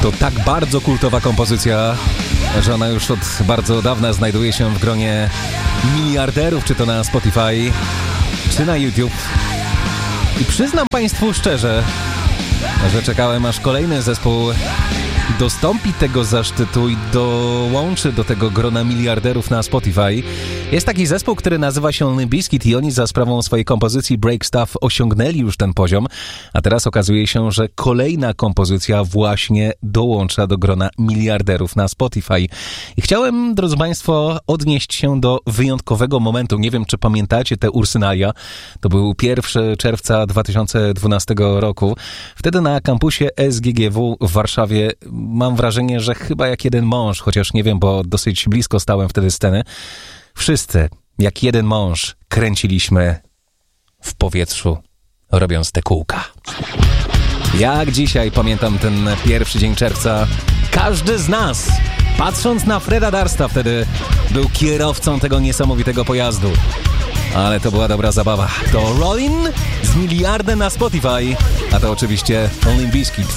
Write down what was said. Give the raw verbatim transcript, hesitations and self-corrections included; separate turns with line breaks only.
To tak bardzo kultowa kompozycja, że ona już od bardzo dawna znajduje się w gronie miliarderów, czy to na Spotify, czy na YouTube. I przyznam Państwu szczerze, że czekałem, aż kolejny zespół dostąpi tego zaszczytu i dołączy do tego grona miliarderów na Spotify. Jest taki zespół, który nazywa się Limp Bizkit i oni za sprawą swojej kompozycji Break Stuff osiągnęli już ten poziom, a teraz okazuje się, że kolejna kompozycja właśnie dołącza do grona miliarderów na Spotify. I chciałem, drodzy Państwo, odnieść się do wyjątkowego momentu. Nie wiem, czy pamiętacie te Ursynalia. To był pierwszego czerwca dwa tysiące dwunastego roku. Wtedy na kampusie S G G W w Warszawie mam wrażenie, że chyba jak jeden mąż, chociaż nie wiem, bo dosyć blisko stałem wtedy sceny, wszyscy jak jeden mąż kręciliśmy w powietrzu, robiąc te kółka. Jak dzisiaj pamiętam ten pierwszy dzień czerwca, każdy z nas, patrząc na Freda Darsta, wtedy był kierowcą tego niesamowitego pojazdu. Ale to była dobra zabawa. To Rollin' z miliardem na Spotify, a to oczywiście Limp Bizkit.